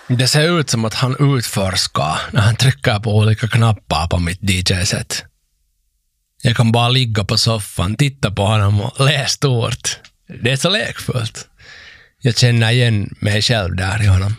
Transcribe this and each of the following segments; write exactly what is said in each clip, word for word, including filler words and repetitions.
Det ser ut som att han utforskar när han trycker på olika knappar på mitt D J-set. Jag kan bara ligga på soffan, titta på honom och le stort. Det är så lekfullt. Jag känner igen mig själv där i honom.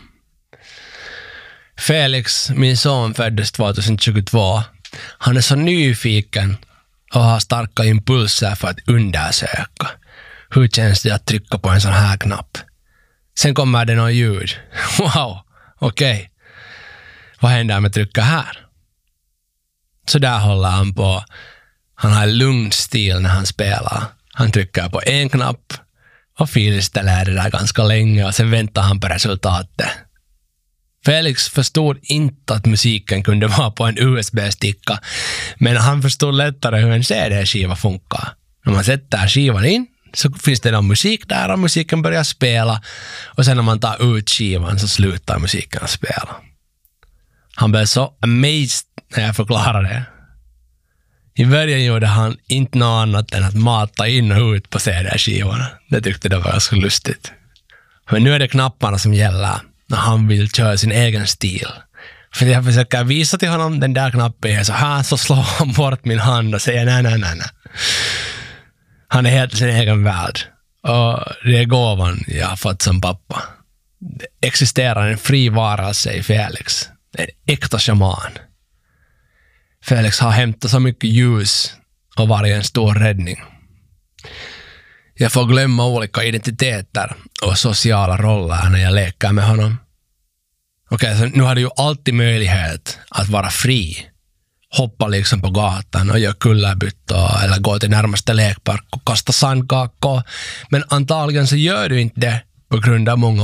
Felix, min son, föddes tjugohundratjugotvå. Han är så nyfiken och har starka impulser för att undersöka. Hur känns det att trycka på en sån här knapp? Sen kommer det någon ljud. Wow, okej. Okay. Vad händer om jag trycker här? Så där håller han på. Han har en lugn stil när han spelar. Han trycker på en knapp och filställer det där ganska länge och sen väntar han på resultatet. Felix förstod inte att musiken kunde vara på en U S B-sticka, men han förstod lättare hur en C D-skiva funkar. När man sätter skivan in så finns det någon musik där och musiken börjar spela, och sen när man tar ut skivan så slutar musiken att spela. Han blev så amazed när jag förklarade det. I början gjorde han inte något annat än att mata in och ut på C D-skivorna. Det tyckte det var ganska lustigt. Men nu är det knapparna som gäller när han vill köra sin egen stil. För jag försöker visa till honom den där knappen är så här, så slår han bort min hand och säger nej, nej, nej, nej. Han är helt i sin egen värld. Och det är gåvan jag har fått som pappa. Det existerar en fri varelse i Felix. En äkta shaman. Felix har hämtat så mycket ljus och varit en stor räddning. Jag får glömma olika identiteter och sociala roller när jag leker med honom. Okej, så nu har du ju alltid möjlighet att vara fri. Hoppa liksom på gatan och göra kullerbyttor eller gå till närmaste lekpark och kasta sandkakor. Men antagligen så gör du inte det på grund av många